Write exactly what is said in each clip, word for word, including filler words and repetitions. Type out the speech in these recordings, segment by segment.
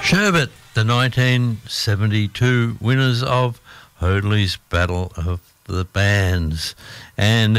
Sherbet, the nineteen seventy-two winners of Hoadley's Battle of the Bands. And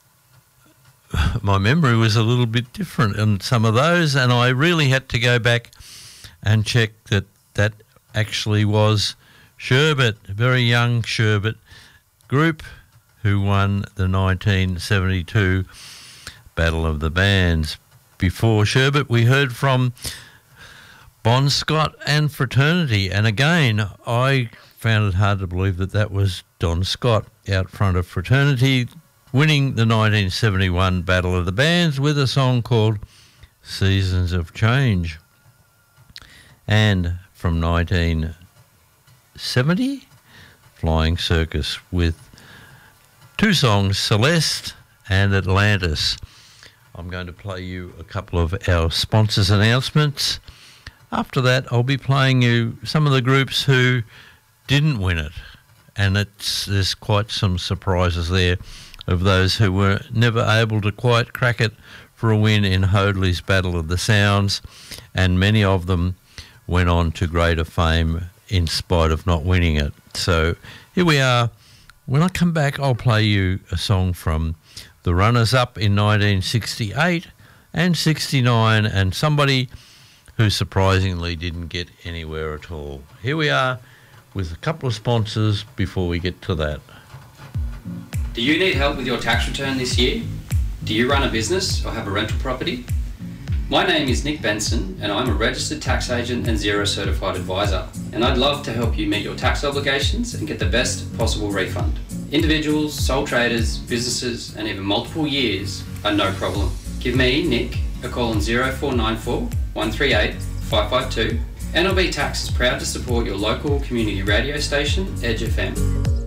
my memory was a little bit different in some of those, and I really had to go back and check that that actually was Sherbet, a very young Sherbet group who won the nineteen seventy-two Battle of the Bands. Before Sherbet, we heard from Bon Scott and Fraternity, and again, I found it hard to believe that that was Don Scott out front of Fraternity, winning the nineteen seventy-one Battle of the Bands with a song called Seasons of Change. And from nineteen seventy, Flying Circus with two songs, Celeste and Atlantis. I'm going to play you a couple of our sponsors' announcements. After that, I'll be playing you some of the groups who didn't win it, and it's, there's quite some surprises there of those who were never able to quite crack it for a win in Hoadley's Battle of the Sounds, and many of them went on to greater fame in spite of not winning it. So here we are. When I come back, I'll play you a song from the runners-up in nineteen sixty-eight and sixty-nine, and somebody who surprisingly didn't get anywhere at all. Here we are with a couple of sponsors before we get to that. Do you need help with your tax return this year? Do you run a business or have a rental property? My name is Nick Benson, and I'm a registered tax agent and Xero certified advisor, and I'd love to help you meet your tax obligations and get the best possible refund. Individuals, sole traders, businesses, and even multiple years are no problem. Give me, Nick, a call on zero four nine four, one three eight, five five two. N L B Tax is proud to support your local community radio station, Edge F M.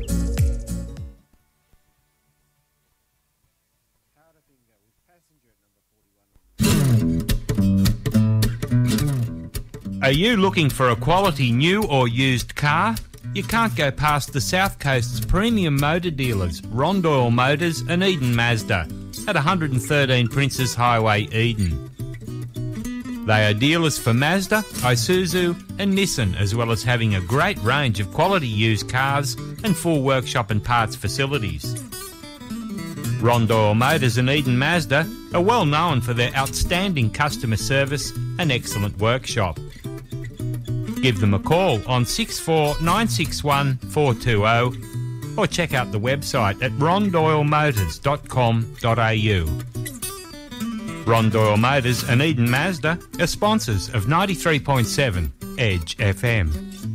Are you looking for a quality new or used car? You can't go past the South Coast's premium motor dealers, Rondoyle Motors and Eden Mazda, at one thirteen Princes Highway, Eden. They are dealers for Mazda, Isuzu and Nissan, as well as having a great range of quality used cars and full workshop and parts facilities. Rondoyle Motors and Eden Mazda are well known for their outstanding customer service and excellent workshop. Give them a call on six four nine six one four two zero or check out the website at rondoyle motors dot com dot a u. Rondoyle Motors and Eden Mazda are sponsors of ninety-three point seven Edge F M.